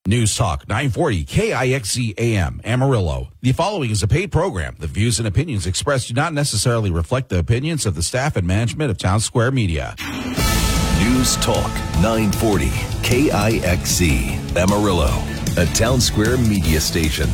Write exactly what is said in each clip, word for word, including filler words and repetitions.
News Talk nine forty K I X Z A M, Amarillo. The following is a paid program. The views and opinions expressed do not necessarily reflect the opinions of the staff and management of Town Square Media. News Talk nine forty K I X Z, Amarillo, a Town Square Media station.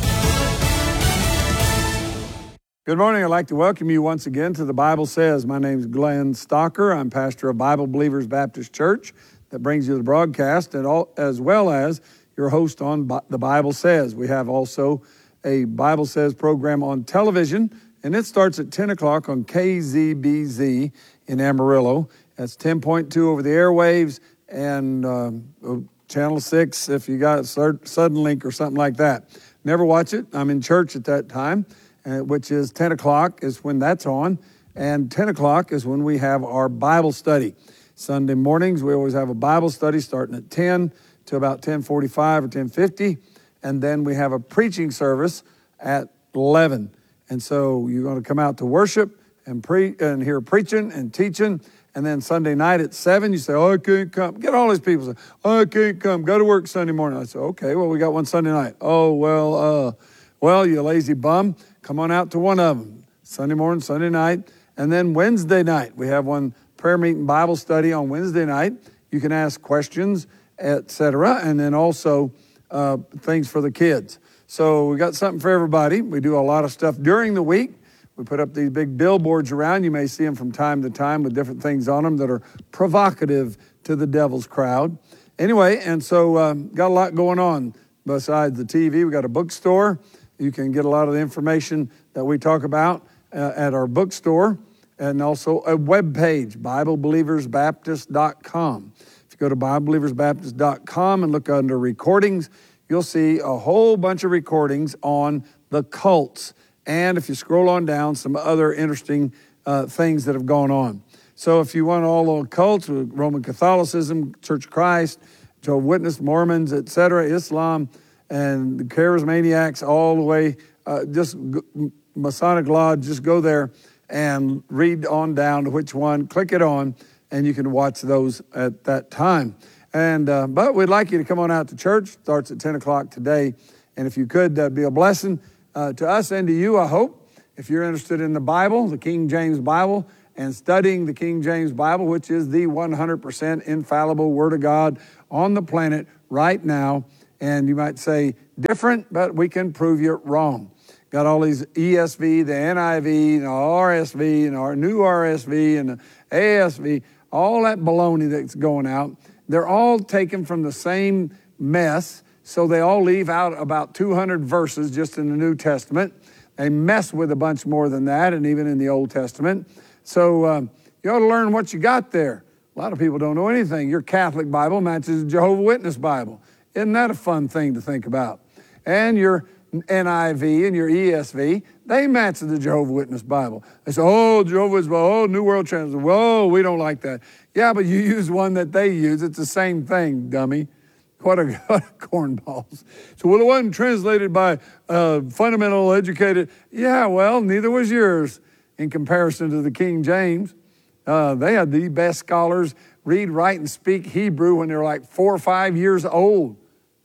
Good morning. I'd like to welcome you once again to The Bible Says. My name is Glenn Stocker. I'm pastor of Bible Believers Baptist Church that brings you the broadcast, and all, as well as your host on The Bible Says. We have also a Bible Says program on television, and it starts at ten o'clock on K Z B Z in Amarillo. That's ten point two over the airwaves, and um, Channel six if you got Suddenlink or something like that. Never watch it. I'm in church at that time, uh, which is ten o'clock is when that's on, and ten o'clock is when we have our Bible study. Sunday mornings, we always have a Bible study starting at ten to about ten forty-five or ten fifty, and then we have a preaching service at eleven. And so you're going to come out to worship and pre and hear preaching and teaching, and then Sunday night at seven, you say, oh, I can't come. Get all these people say, oh, I can't come. Go to work Sunday morning. I say, okay, well, we got one Sunday night. Oh, well, uh, well, you lazy bum, come on out to one of them. Sunday morning, Sunday night, and then Wednesday night, we have one prayer meeting Bible study on Wednesday night. You can ask questions, et cetera, and then also uh, things for the kids. So we got something for everybody. We do a lot of stuff during the week. We put up these big billboards around. You may see them from time to time with different things on them that are provocative to the devil's crowd. Anyway, and so um, got a lot going on besides the T V. We got a bookstore. You can get a lot of the information that we talk about uh, at our bookstore, and also a web page, Bible Believers Baptist dot com. If you go to Bible Believers Baptist dot com and look under recordings, you'll see a whole bunch of recordings on the cults. And if you scroll on down, some other interesting uh, things that have gone on. So if you want all the cults, Roman Catholicism, Church of Christ, Jehovah's Witness, Mormons, et cetera, Islam, and the Charismaniacs, all the way, uh, just Masonic Lodge, just go there and read on down to which one, click it on, and you can watch those at that time. And uh, but we'd like you to come on out to church. Starts at ten o'clock today. And if you could, that'd be a blessing uh, to us and to you, I hope. If you're interested in the Bible, the King James Bible, and studying the King James Bible, which is the one hundred percent infallible Word of God on the planet right now. And you might say, different, but we can prove you wrong. Got all these E S V, the N I V, and R S V, and our new R S V, and the A S V, all that baloney that's going out. They're all taken from the same mess, so they all leave out about two hundred verses just in the New Testament. They mess with a bunch more than that, and even in the Old Testament. So um, you ought to learn what you got there. A lot of people don't know anything. Your Catholic Bible matches the Jehovah's Witness Bible. Isn't that a fun thing to think about? And your N I V and your E S V, they match the Jehovah's Witness Bible. They say, oh, Jehovah's Bible, oh, New World Translation. Whoa, we don't like that. Yeah, but you use one that they use. It's the same thing, dummy. What a, what a cornballs. So, well, it wasn't translated by uh, fundamental educated. Yeah, well, neither was yours in comparison to the King James. Uh, they had the best scholars read, write, and speak Hebrew when they were like four or five years old.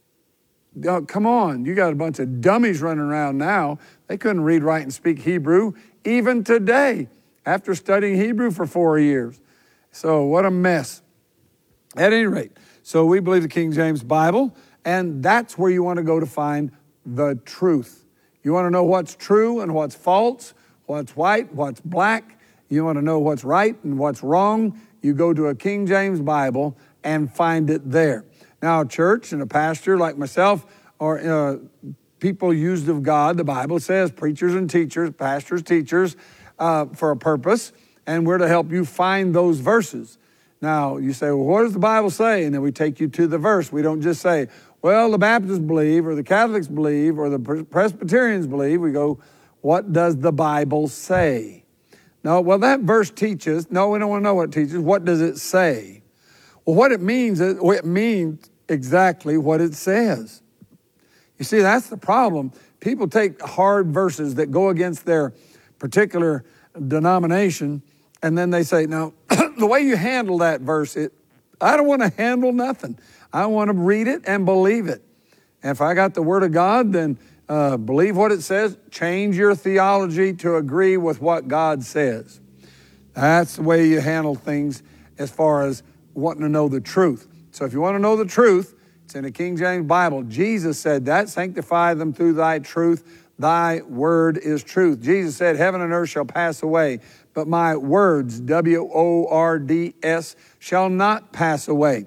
Oh, come on, you got a bunch of dummies running around now. They couldn't read, write, and speak Hebrew even today after studying Hebrew for four years. So what a mess. At any rate, so we believe the King James Bible, and that's where you want to go to find the truth. You want to know what's true and what's false, what's white, what's black. You want to know what's right and what's wrong. You go to a King James Bible and find it there. Now, a church and a pastor like myself or uh, people used of God, the Bible says, preachers and teachers, pastors, teachers, uh, for a purpose, and we're to help you find those verses. Now, you say, well, what does the Bible say? And then we take you to the verse. We don't just say, well, the Baptists believe, or the Catholics believe, or the Presbyterians believe. We go, what does the Bible say? No, well, that verse teaches. No, we don't want to know what it teaches. What does it say? Well, what it means is it means exactly what it says. You see, that's the problem. People take hard verses that go against their particular denomination, and then they say, now, the way you handle that verse, it, I don't want to handle nothing. I want to read it and believe it. And if I got the Word of God, then uh, believe what it says. Change your theology to agree with what God says. That's the way you handle things as far as wanting to know the truth. So if you want to know the truth, it's in the King James Bible. Jesus said that, sanctify them through thy truth. Thy word is truth. Jesus said, heaven and earth shall pass away, but my words, W O R D S, shall not pass away.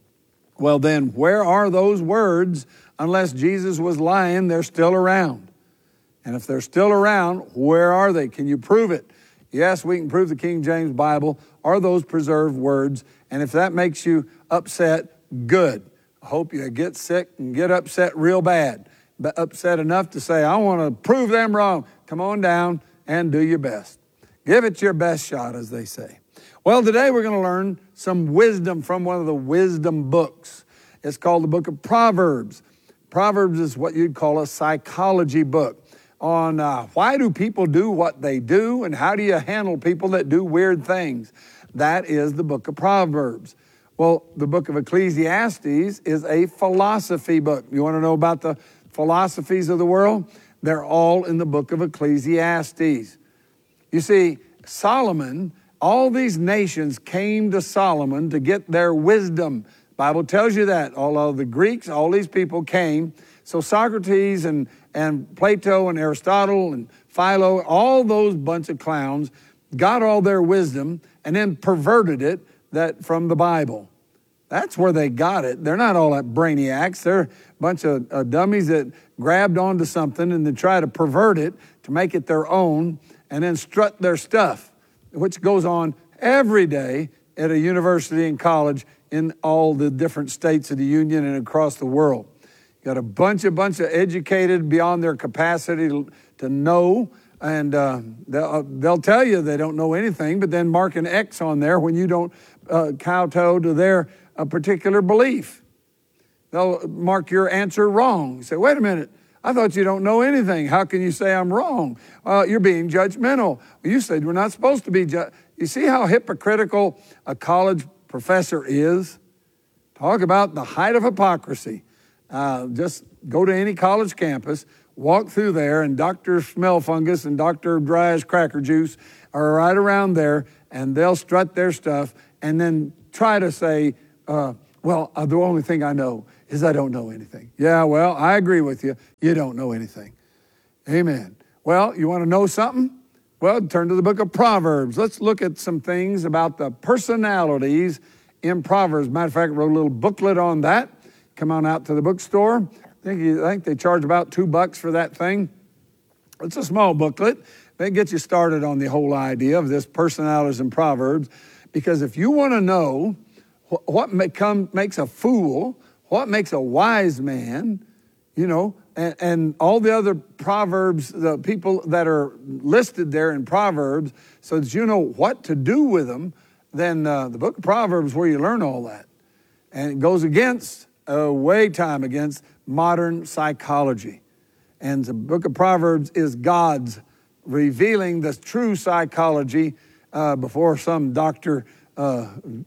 Well then, where are those words? Unless Jesus was lying, they're still around. And if they're still around, where are they? Can you prove it? Yes, we can prove the King James Bible are those preserved words. And if that makes you upset, good. I hope you get sick and get upset real bad. But upset enough to say, I want to prove them wrong. Come on down and do your best. Give it your best shot, as they say. Well, today we're going to learn some wisdom from one of the wisdom books. It's called the book of Proverbs. Proverbs is what you'd call a psychology book on uh, why do people do what they do and how do you handle people that do weird things. That is the book of Proverbs. Well, the book of Ecclesiastes is a philosophy book. You want to know about the philosophies of the world? They're all in the book of Ecclesiastes. You see, Solomon, all these nations came to Solomon to get their wisdom. The Bible tells you that. All of the Greeks, all these people came. So Socrates and, and Plato and Aristotle and Philo, all those bunch of clowns got all their wisdom and then perverted it that from the Bible. That's where they got it. They're not all that brainiacs. They're a bunch of uh, dummies that grabbed onto something and then try to pervert it to make it their own and then strut their stuff, which goes on every day at a university and college in all the different states of the Union and across the world. You got a bunch, a bunch of educated beyond their capacity to, to know, and uh, they'll, uh, they'll tell you they don't know anything, but then mark an X on there when you don't uh, kowtow to their a particular belief. They'll mark your answer wrong. You say, wait a minute, I thought you don't know anything. How can you say I'm wrong? Uh, you're being judgmental. You said we're not supposed to be. Ju- you see how hypocritical a college professor is? Talk about the height of hypocrisy. Uh, just go to any college campus, walk through there, and Doctor Smellfungus and Doctor Dry as Cracker Juice are right around there, and they'll strut their stuff and then try to say, Uh, well, uh, the only thing I know is I don't know anything. Yeah, well, I agree with you. You don't know anything. Amen. Well, you want to know something? Well, turn to the book of Proverbs. Let's look at some things about the personalities in Proverbs. Matter of fact, I wrote a little booklet on that. Come on out to the bookstore. I think, I think they charge about two bucks for that thing. It's a small booklet. They get you started on the whole idea of this personalities in Proverbs. Because if you want to know what become, makes a fool, what makes a wise man, you know, and, and all the other Proverbs, the people that are listed there in Proverbs, so that you know what to do with them, then uh, the book of Proverbs is where you learn all that. And it goes against, uh, way time against modern psychology. And the book of Proverbs is God's revealing the true psychology uh, before some doctor Uh,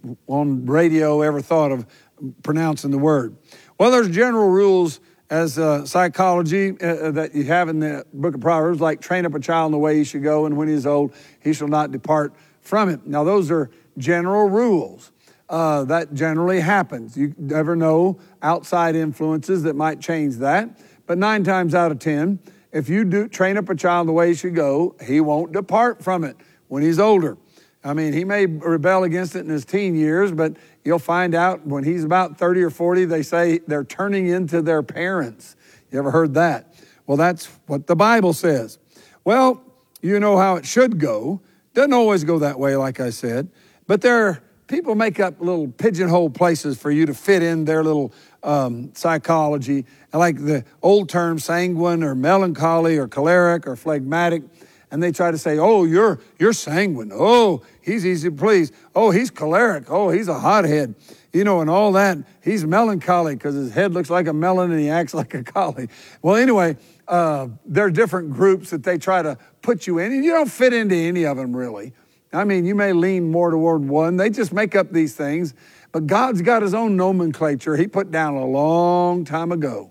on radio ever thought of pronouncing the word. Well, there's general rules as uh, psychology uh, that you have in the book of Proverbs, like train up a child in the way he should go, and when he is old, he shall not depart from it. Now, those are general rules. Uh, that generally happens. You never know outside influences that might change that. But nine times out of ten, if you do train up a child the way he should go, he won't depart from it when he's older. I mean, he may rebel against it in his teen years, but you'll find out when he's about thirty or forty, they say they're turning into their parents. You ever heard that? Well, that's what the Bible says. Well, you know how it should go. Doesn't always go that way, like I said. But there, people make up little pigeonhole places for you to fit in their little um, psychology. Like the old term sanguine or melancholy or choleric or phlegmatic. And they try to say, oh, you're you're sanguine. Oh, he's easy to please. Oh, he's choleric. Oh, he's a hothead. You know, and all that. He's melancholy because his head looks like a melon and he acts like a collie. Well, anyway, uh, there are different groups that they try to put you in. And you don't fit into any of them, really. I mean, you may lean more toward one. They just make up these things. But God's got his own nomenclature he put down a long time ago.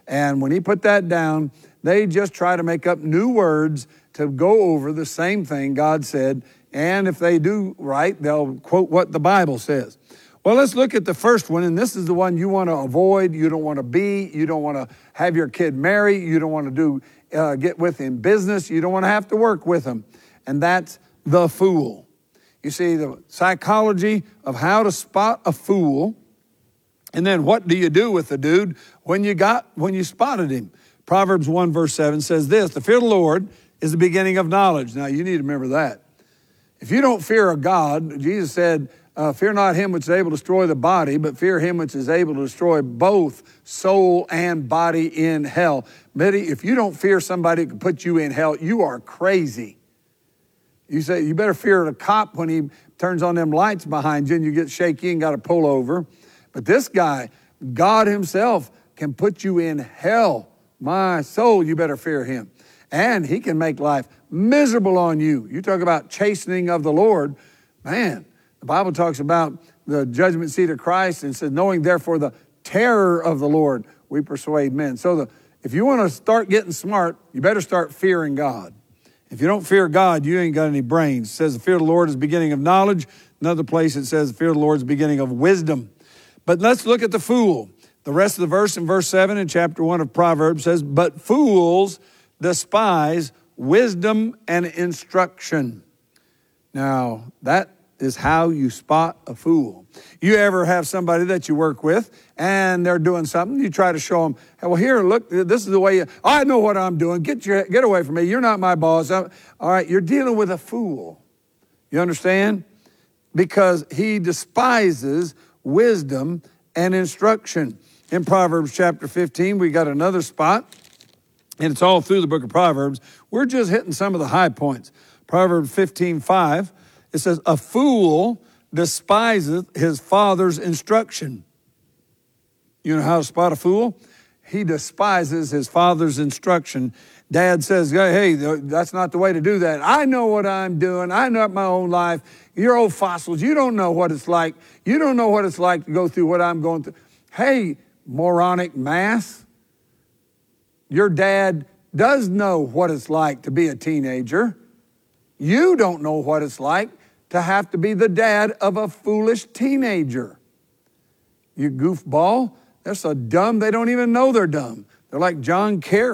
And when he put that down, they just try to make up new words to go over the same thing God said. And if they do right, they'll quote what the Bible says. Well, let's look at the first one, and this is the one you want to avoid, you don't want to be, you don't want to have your kid marry, you don't want to do uh, get with in business, you don't want to have to work with him, and that's the fool. You see, the psychology of how to spot a fool, and then what do you do with the dude when you got when you spotted him? Proverbs one verse seven says this, the fear of the Lord is the beginning of knowledge. Now, you need to remember that. If you don't fear a God, Jesus said, Uh, fear not him which is able to destroy the body, but fear him which is able to destroy both soul and body in hell. Betty, if you don't fear somebody who can put you in hell, you are crazy. You say you better fear the cop when he turns on them lights behind you and you get shaky and got to pull over. But this guy, God himself, can put you in hell. My soul, you better fear him. And he can make life miserable on you. You talk about chastening of the Lord, man. The Bible talks about the judgment seat of Christ and says, knowing therefore the terror of the Lord, we persuade men. So the, if you want to start getting smart, you better start fearing God. If you don't fear God, you ain't got any brains. It says the fear of the Lord is the beginning of knowledge. Another place it says the fear of the Lord is the beginning of wisdom. But let's look at the fool. The rest of the verse in verse seven in chapter one of Proverbs says, but fools despise wisdom and instruction. Now, that is how you spot a fool. You ever have somebody that you work with and they're doing something, you try to show them, hey, well, here, look, this is the way, you, I know what I'm doing. Get your, get away from me. You're not my boss. I'm, all right, you're dealing with a fool. You understand? Because he despises wisdom and instruction. In Proverbs chapter fifteen, we got another spot, and it's all through the book of Proverbs. We're just hitting some of the high points. Proverbs fifteen five. It says, a fool despiseth his father's instruction. You know how to spot a fool? He despises his father's instruction. Dad says, hey, that's not the way to do that. I know what I'm doing. I know my own life. You're old fossils. You don't know what it's like. You don't know what it's like to go through what I'm going through. Hey, moronic mass. Your dad does know what it's like to be a teenager. You don't know what it's like to have to be the dad of a foolish teenager. You goofball, they're so dumb they don't even know they're dumb. They're like John Kerry.